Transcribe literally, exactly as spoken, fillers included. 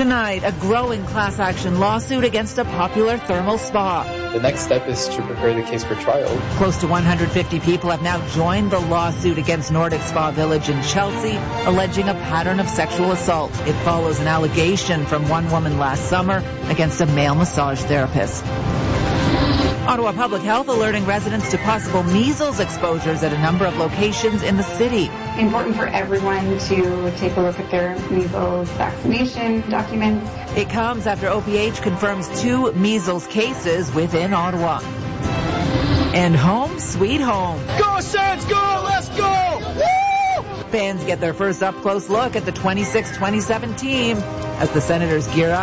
Tonight, a growing class action lawsuit against a popular thermal spa. The next step is to prepare the case for trial. Close to one hundred fifty people have now joined the lawsuit against Nordic Spa Village in Chelsea, alleging a pattern of sexual assault. It follows an allegation from one woman last summer against a male massage therapist. Ottawa Public Health alerting residents to possible measles exposures at a number of locations in the city. Important for everyone to take a look at their measles vaccination documents. It comes after O P H confirms two measles cases within Ottawa. And home sweet home. Go Sens, go! Let's go! Woo! Fans get their first up-close look at the twenty-six twenty-seven team as the Senators gear up